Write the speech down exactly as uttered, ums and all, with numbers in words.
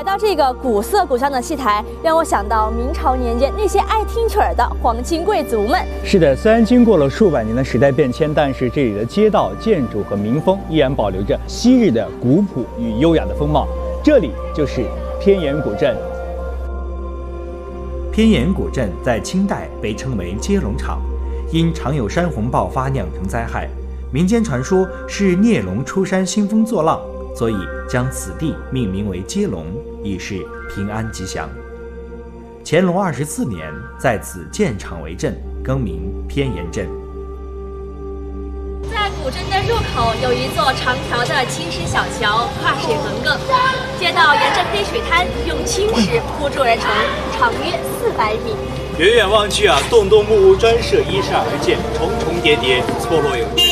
来到这个古色古香的戏台，让我想到明朝年间那些爱听曲儿的皇亲贵族们。 是的，虽然经过了数百年的时代变迁，但是这里的街道、建筑和民风依然保留着昔日的古朴与优雅的风貌。这里就是偏盐古镇。 偏盐古镇在清代被称为接龙场，因常有山洪爆发酿成灾害，民间传说是孽龙出山兴风作浪，所以将此地命名为接龙，以示平安吉祥。乾隆二十四年，在此建场为镇，更名偏盐镇。 在古镇的入口有一座长条的青石小桥，跨水横亘，街道沿着黑水滩用青石铺筑而成，长约四百米。 远远望去啊，栋栋木屋专设依山而建，重重叠叠，错落有致。